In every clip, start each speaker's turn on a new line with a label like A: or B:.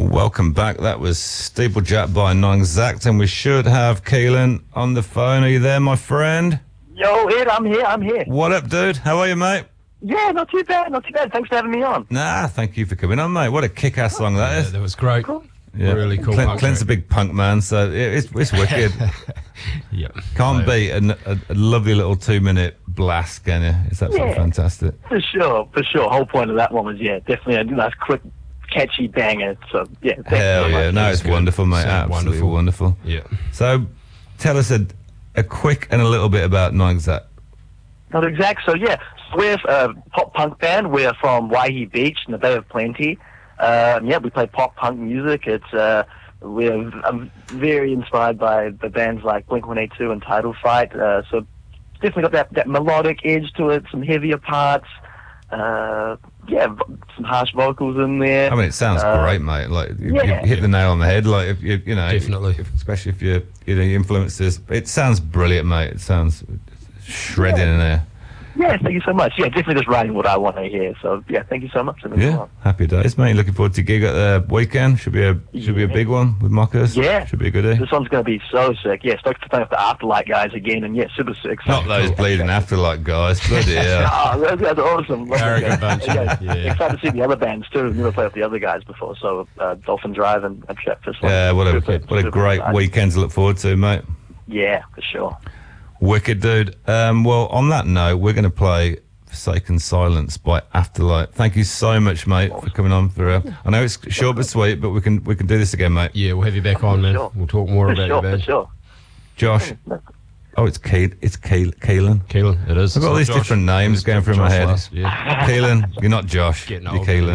A: Welcome back. That was Steeplejack by Non-Exact, and we should have Keelan on the phone. Are you there, my friend?
B: Yo, Ed, I'm here.
A: What up, dude? How are you, mate?
B: Yeah, not too bad. Thanks for having me on.
A: Nah, thank you for coming on, mate. What a kick-ass song that is.
C: That was great.
B: Cool.
A: Yeah.
C: Really cool.
A: Clint's a big punk man, so it's wicked.
C: Yeah.
A: Can't beat a lovely little 2-minute blast, can you? It's absolutely fantastic.
B: For sure. Whole point of that one was, definitely a nice, quick, catchy banger. So, yeah.
A: Hell yeah. No, it's wonderful, mate.
C: Sounds
A: Absolutely wonderful.
C: Yeah.
A: So, tell us a quick and a little bit about Non-Exact.
B: Not exact. So, we're a pop punk band. We're from Waihi Beach in the Bay of Plenty. We play pop punk music. It's we're very inspired by the bands like Blink-182 and Title Fight. So definitely got that melodic edge to it, some heavier parts. Some harsh vocals in there.
A: I mean, it sounds great, mate. Like you hit the nail on the head. Like if you know,
C: definitely,
A: especially if you influence this. It sounds brilliant, mate. It sounds shredding in there.
B: Yeah, thank you so much. Yeah, definitely just writing what I want to hear. So, thank you so much.
A: Happy days, mate. Looking forward to gig at the weekend. Should be a big one with Mockers.
B: Yeah.
A: Should be a good day.
B: This one's going to be so sick. Yeah, stoked to play with the Afterlight guys again, and super sick.
A: Not those bleeding Afterlight guys. Bloody hell.
B: Oh, those guys are awesome.
C: Arrogant bunch.
B: Excited to see the other bands, too. Never played with the other guys before, so Dolphin Drive and Trapfist.
A: Yeah, what a great weekend to look forward to, mate.
B: Yeah, for sure.
A: Wicked, dude. Well, on that note, we're going to play Forsaken Silence by Afterlight. Thank you so much, mate, for coming on. I know it's short but sweet, but we can do this again, mate.
C: Yeah, we'll have you back on, man. Sure. We'll talk more about your band.
B: For sure.
A: Josh. Oh, it's Keelan.
C: Keelan, it is.
A: I've got all these different names going through my head.
C: Yeah.
A: Keelan, you're not Josh. You're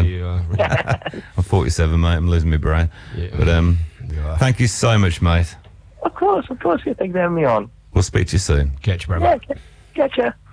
A: Keelan. I'm 47, mate. I'm losing my brain.
C: Yeah.
A: But thank you so much, mate.
B: Of course. Yeah, thanks for having me on.
A: We'll speak to you soon.
C: Catch you, bro.
B: Yeah, catch ya.